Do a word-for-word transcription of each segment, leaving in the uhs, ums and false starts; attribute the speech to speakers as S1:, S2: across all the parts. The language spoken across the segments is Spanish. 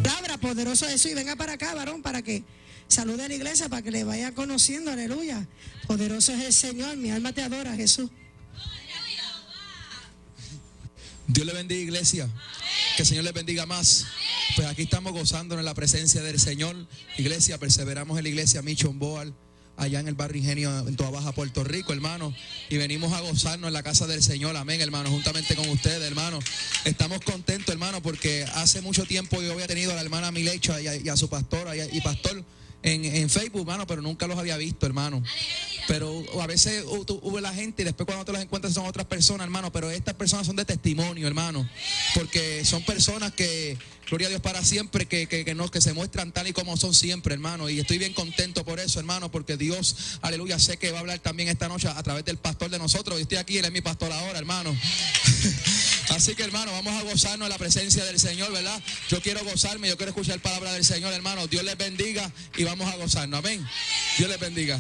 S1: Palabra, poderoso Jesús. Y venga para acá, varón, para que salude a la iglesia, para que le vaya conociendo. Aleluya. Poderoso es el Señor. Mi alma te adora, Jesús.
S2: Dios le bendiga, iglesia. Que el Señor les bendiga más. Pues aquí estamos gozándonos en la presencia del Señor. Iglesia, perseveramos en la iglesia Mission Boal, allá en el barrio Ingenio, en Toa Baja, Puerto Rico, hermano. Y venimos a gozarnos en la casa del Señor, amén, hermano, juntamente con ustedes, hermano. Estamos contentos, hermano, porque hace mucho tiempo yo había tenido a la hermana Milecha y a, y a su pastora y, a, y pastor en, en Facebook, hermano, pero nunca los había visto, hermano. Pero a veces hubo la gente y después cuando te los encuentras son otras personas, hermano. Pero estas personas son de testimonio, hermano, porque son personas que, gloria a Dios para siempre, que, que, que, no, que se muestran tal y como son siempre, hermano. Y estoy bien contento por eso, hermano, porque Dios, aleluya, sé que va a hablar también esta noche a través del pastor de nosotros. Yo estoy aquí, él es mi pastor ahora, hermano. Así que, hermano, vamos a gozarnos en la presencia del Señor, ¿verdad? Yo quiero gozarme, yo quiero escuchar palabra del Señor, hermano. Dios les bendiga y vamos a gozarnos, amén. Dios les bendiga.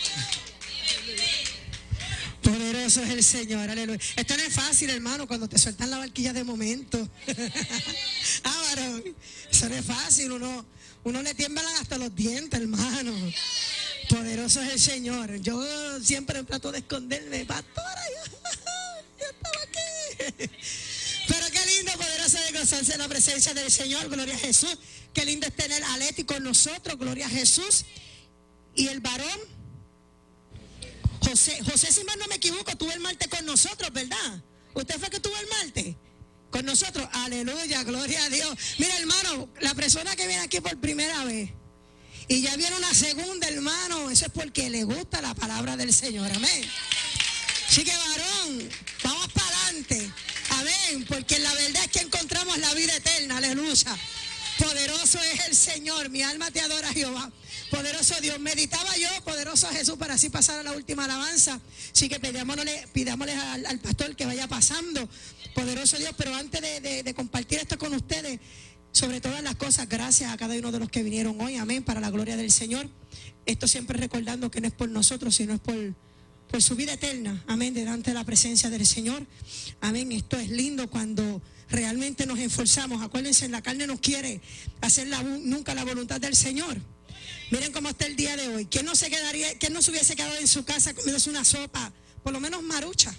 S1: Poderoso es el Señor, aleluya. Esto no es fácil, hermano, cuando te sueltan la barquilla de momento. Ah, varón, eso no es fácil, uno, uno le tiemblan hasta los dientes, hermano. Poderoso es el Señor. Yo siempre trato de esconderme, pastora, yo, yo estaba aquí. Pero qué lindo, poderoso de gozarse en la presencia del Señor, gloria a Jesús. Qué lindo es tener a Leti con nosotros, gloria a Jesús. Y el varón José, José, si mal no me equivoco, tuvo el martes con nosotros, ¿verdad? ¿Usted fue que tuvo el martes con nosotros? Aleluya, gloria a Dios. Mira, hermano, la persona que viene aquí por primera vez y ya viene una segunda, hermano, eso es porque le gusta la palabra del Señor, amén. Así que, varón, vamos para adelante, amén, porque la verdad es que encontramos la vida eterna, aleluya. Poderoso es el Señor, mi alma te adora, Jehová. Poderoso Dios, meditaba yo, poderoso Jesús, para así pasar a la última alabanza. Así que pidámosle, pidámosle al, al pastor que vaya pasando, poderoso Dios. Pero antes de, de, de compartir esto con ustedes, sobre todas las cosas, gracias a cada uno de los que vinieron hoy, amén, para la gloria del Señor. Esto siempre recordando que no es por nosotros, sino es por, por su vida eterna, amén, delante de la presencia del Señor, amén. Esto es lindo cuando realmente nos esforzamos. Acuérdense, la carne nos quiere hacer la, nunca la voluntad del Señor. Miren cómo está el día de hoy. ¿Quién no se quedaría, quién no se hubiese quedado en su casa comiéndose una sopa, por lo menos marucha?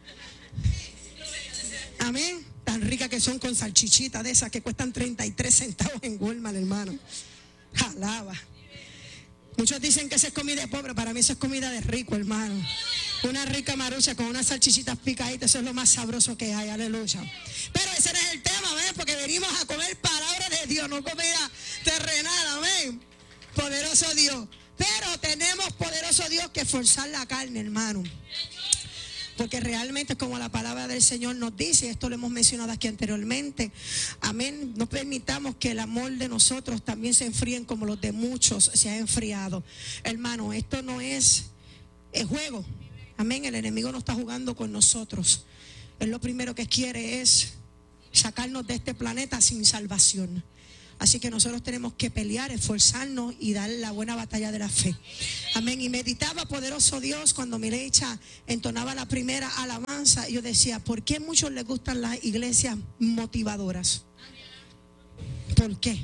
S1: Amén. Tan ricas que son, con salchichitas de esas que cuestan treinta y tres centavos en Walmart, hermano. Alaba. Muchos dicen que esa es comida de pobre, para mí eso es comida de rico, hermano. Una rica marucha con unas salchichitas picaditas, eso es lo más sabroso que hay, aleluya. Pero ese no es el tema, ¿ven? Porque venimos a comer palabra de Dios, no comida terrenal, amén. Poderoso Dios. Pero tenemos, poderoso Dios, que forzar la carne, hermano. Porque realmente es como la palabra del Señor nos dice, esto lo hemos mencionado aquí anteriormente, amén. No permitamos que el amor de nosotros también se enfríen como los de muchos se ha enfriado. Hermano, esto no es el juego, amén. El enemigo no está jugando con nosotros. Él lo primero que quiere es sacarnos de este planeta sin salvación. Así que nosotros tenemos que pelear, esforzarnos y dar la buena batalla de la fe. Amén. Y meditaba, poderoso Dios, cuando Mirecha entonaba la primera alabanza, yo decía, ¿por qué a muchos les gustan las iglesias motivadoras? ¿Por qué?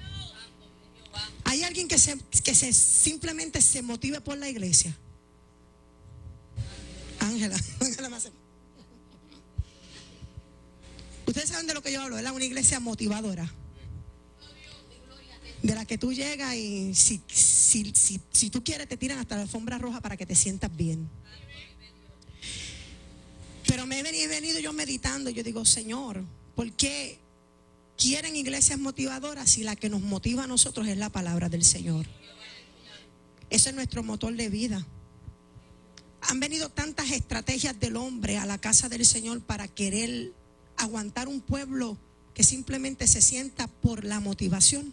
S1: ¿Hay alguien que se, que se simplemente se motive por la iglesia? Ángela, Ángela más. Ustedes saben de lo que yo hablo, ¿verdad? Una iglesia motivadora, de la que tú llegas y si, si, si, si tú quieres te tiran hasta la alfombra roja para que te sientas bien. Pero me he venido, he venido yo meditando, yo digo, Señor, ¿por qué quieren iglesias motivadoras si la que nos motiva a nosotros es la palabra del Señor? Ese es nuestro motor de vida. Han venido tantas estrategias del hombre a la casa del Señor para querer aguantar un pueblo que simplemente se sienta por la motivación.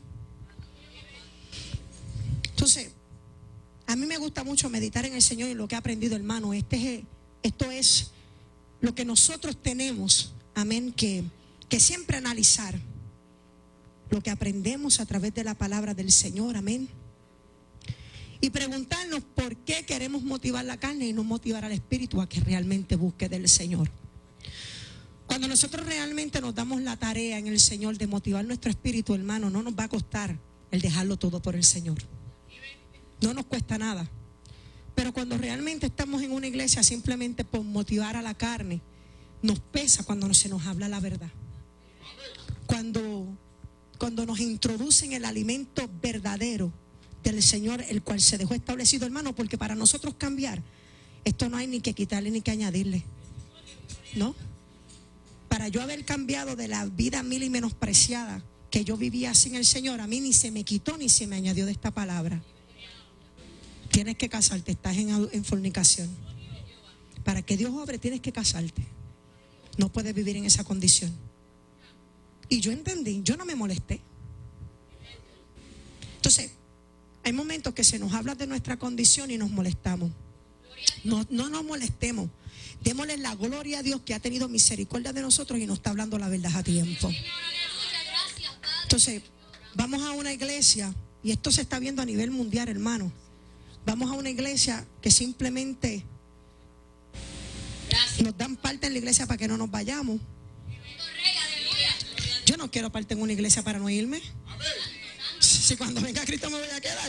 S1: Entonces, a mí me gusta mucho meditar en el Señor y lo que he aprendido, hermano. Este es, esto es lo que nosotros tenemos, amén, que, que siempre analizar. Lo que aprendemos a través de la palabra del Señor, amén. Y preguntarnos por qué queremos motivar la carne y no motivar al espíritu a que realmente busque del Señor. Cuando nosotros realmente nos damos la tarea en el Señor de motivar nuestro espíritu, hermano, no nos va a costar el dejarlo todo por el Señor. No nos cuesta nada. Pero cuando realmente estamos en una iglesia simplemente por motivar a la carne, nos pesa cuando se nos habla la verdad. Cuando, cuando nos introducen el alimento verdadero del Señor, el cual se dejó establecido, hermano, porque para nosotros cambiar, esto no hay ni que quitarle ni que añadirle. ¿No? Para yo haber cambiado de la vida mil y menospreciada que yo vivía sin el Señor, a mí ni se me quitó ni se me añadió de esta palabra. Tienes que casarte, estás en, en fornicación. Para que Dios obre tienes que casarte. No puedes vivir en esa condición. Y yo entendí, yo no me molesté. Entonces, hay momentos que se nos habla de nuestra condición y nos molestamos. No, no nos molestemos. Démosle la gloria a Dios que ha tenido misericordia de nosotros y nos está hablando la verdad a tiempo. Entonces, vamos a una iglesia, y esto se está viendo a nivel mundial, hermano. Vamos a una iglesia que simplemente nos dan parte en la iglesia para que no nos vayamos. Yo no quiero parte en una iglesia para no irme. Si cuando venga Cristo me voy a quedar.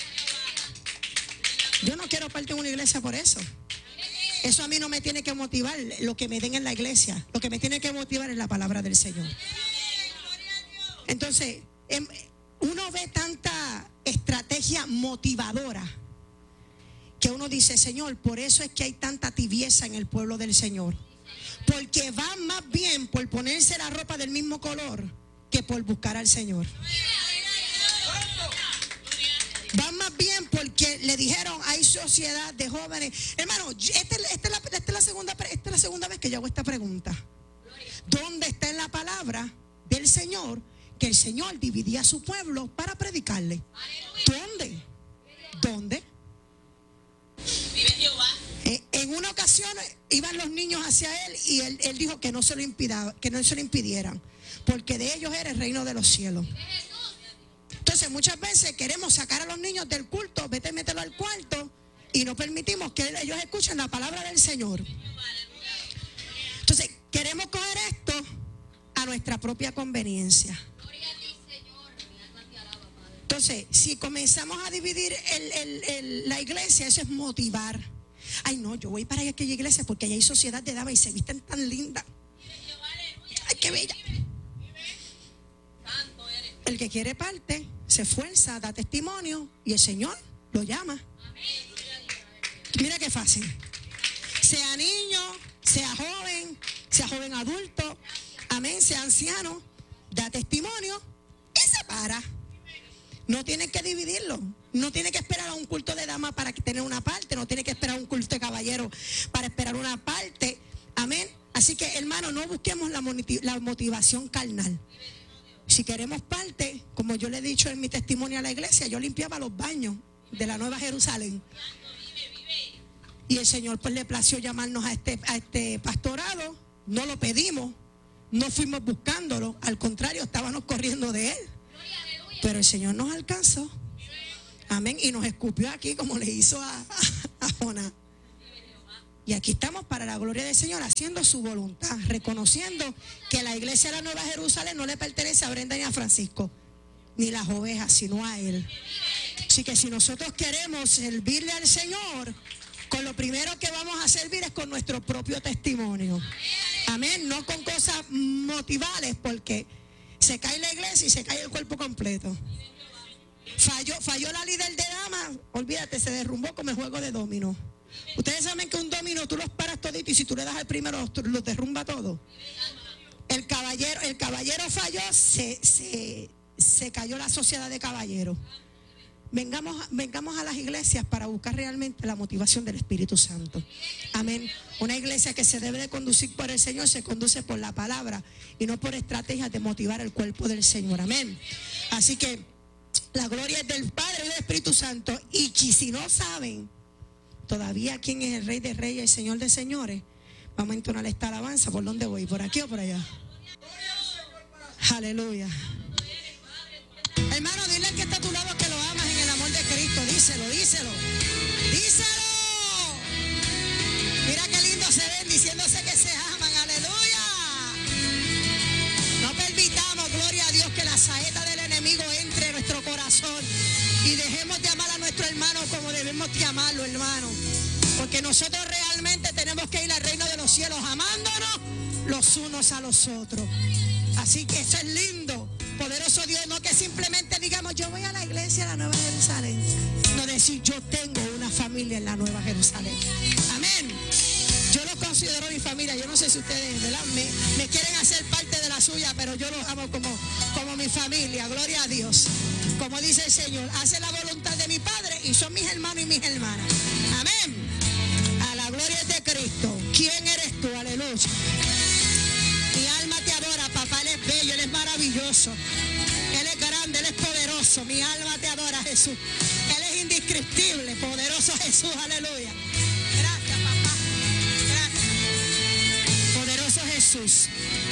S1: Yo no quiero parte en una iglesia por eso. Eso a mí no me tiene que motivar lo que me den en la iglesia. Lo que me tiene que motivar es la palabra del Señor. Entonces, uno ve tanta estrategia motivadora que uno dice, Señor, por eso es que hay tanta tibieza en el pueblo del Señor. Porque van más bien por ponerse la ropa del mismo color que por buscar al Señor. Van más bien porque le dijeron, hay sociedad de jóvenes. Hermano, esta, esta, es la, esta, es la segunda, esta es la segunda vez que yo hago esta pregunta. ¿Dónde está en la palabra del Señor que el Señor dividía a su pueblo para predicarle? ¿Dónde? ¿Dónde? Eh, en una ocasión iban los niños hacia él y él, él dijo que no se lo impida, que no se lo impidieran, porque de ellos era el reino de los cielos. Entonces muchas veces queremos sacar a los niños del culto, vete, mételo al cuarto, y no permitimos que ellos escuchen la palabra del Señor. Entonces queremos coger esto a nuestra propia conveniencia. Entonces, si comenzamos a dividir el, el, el, la iglesia, eso es motivar. Ay, no, yo voy para aquella iglesia porque allá hay sociedad de damas y se visten tan lindas. Ay, qué bella. El que quiere parte, se esfuerza, da testimonio y el Señor lo llama. Mira qué fácil. Sea niño, sea joven, sea joven adulto, amén, sea anciano, da testimonio y se para. No tiene que dividirlo. No tiene que esperar a un culto de damas para tener una parte. No tiene que esperar a un culto de caballero para esperar una parte. Amén. Así que, hermano, no busquemos la motivación carnal. Si queremos parte, como yo le he dicho en mi testimonio a la iglesia, yo limpiaba los baños de la Nueva Jerusalén. Y el Señor pues le plació llamarnos a este, a este pastorado. No lo pedimos. No fuimos buscándolo. Al contrario, estábamos corriendo de él. Pero el Señor nos alcanzó. Amén. Y nos escupió aquí como le hizo a, a, a Jonás. Y aquí estamos para la gloria del Señor, haciendo su voluntad, reconociendo que la iglesia de la Nueva Jerusalén no le pertenece a Brenda ni a Francisco, ni las ovejas, sino a Él. Así que si nosotros queremos servirle al Señor, con lo primero que vamos a servir es con nuestro propio testimonio. Amén. No con cosas motivales, porque se cae la iglesia y se cae el cuerpo completo. Falló, falló la líder de damas, olvídate, se derrumbó como el juego de dominó. Ustedes saben que un dominó tú los paras todito y si tú le das al primero los, los derrumba todo. El caballero, el caballero falló, se, se, se cayó la sociedad de caballeros. Vengamos, vengamos a las iglesias para buscar realmente la motivación del Espíritu Santo. Amén. Una iglesia que se debe de conducir por el Señor se conduce por la palabra y no por estrategias de motivar el cuerpo del Señor. Amén. Así que la gloria es del Padre y del Espíritu Santo. Y si no saben todavía quién es el Rey de Reyes y el Señor de Señores, vamos a entonar esta alabanza. ¿Por dónde voy? ¿Por aquí o por allá? Aleluya. Hermano, dile al que está a tu lado que lo amas en el amor de Cristo. Díselo, díselo. Díselo. Mira qué lindo se ven diciéndose que se aman. Aleluya. la saeta del enemigo entre en nuestro corazón y dejemos de amar a nuestro hermano como debemos de amarlo, hermano. Porque nosotros realmente tenemos que ir al reino de los cielos amándonos los unos a los otros. Así que eso es lindo. Poderoso Dios, no que simplemente digamos yo voy a la iglesia de la Nueva Jerusalén, no decir yo tengo una familia en la Nueva Jerusalén. Amén. Yo los considero mi familia. Yo no sé si ustedes, ¿verdad? Me, me quieren hacer parte de la suya, pero yo los amo como, como mi familia. Gloria a Dios. Como dice el Señor, hace la voluntad de mi Padre y son mis hermanos y mis hermanas. Amén. A la gloria de Cristo. ¿Quién eres tú? Aleluya. Mi alma te adora, papá. Él es bello, Él es maravilloso. Él es grande, Él es poderoso. Mi alma te adora, Jesús. Él es indescriptible, poderoso Jesús. Aleluya. Gracias, papá. Gracias. Poderoso Jesús.